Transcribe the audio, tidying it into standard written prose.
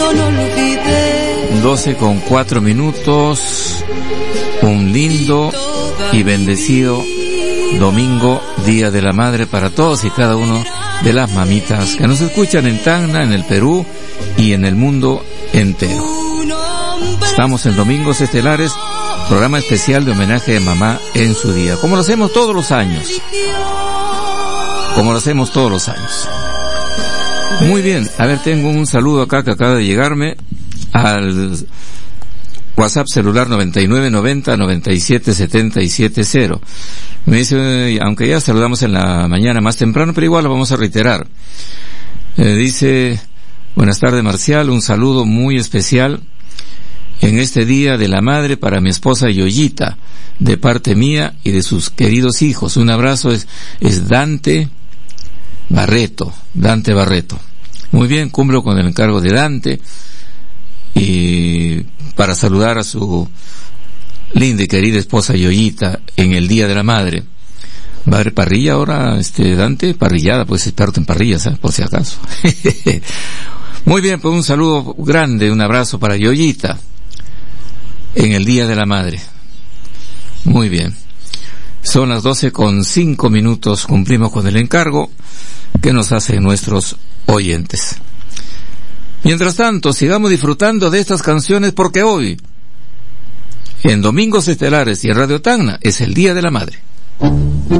12:04. Un lindo y bendecido domingo, Día de la Madre, para todos y cada uno de las mamitas que nos escuchan en Tacna, en el Perú y en el mundo entero. Estamos en Domingos Estelares, programa especial de homenaje de mamá en su día, como lo hacemos todos los años. Muy bien, a ver, tengo un saludo acá que acaba de llegarme al WhatsApp celular 9990-97770. Me dice, aunque ya saludamos en la mañana más temprano, pero igual lo vamos a reiterar. Dice, buenas tardes Marcial, un saludo muy especial en este Día de la Madre para mi esposa Yoyita, de parte mía y de sus queridos hijos. Un abrazo, es Dante Barreto. Muy bien, cumplo con el encargo de Dante, y para saludar a su linda y querida esposa Yoyita en el Día de la Madre. Va a haber parrilla ahora, Dante, parrillada, pues experto en parrillas, por si acaso. Muy bien, pues un saludo grande, un abrazo para Yoyita en el Día de la Madre. Muy bien. Son las 12:05, cumplimos con el encargo que nos hacen nuestros oyentes. Mientras tanto, sigamos disfrutando de estas canciones, porque hoy, en Domingos Estelares y en Radio Tacna, es el Día de la Madre.